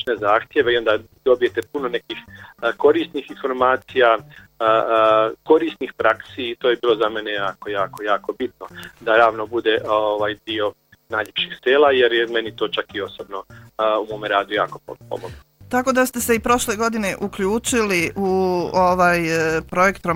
upitne zahtjeve i onda dobijete puno nekih korisnih informacija, korisnih praksi. To je bilo za mene jako bitno da Ravno bude dio najljepših sela, jer je meni to čak i osobno u mome radu jako pomoglo. Tako da ste se i prošle godine uključili u projekt